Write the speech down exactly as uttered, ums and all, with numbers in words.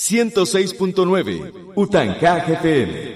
ciento seis punto nueve Utancá G P M.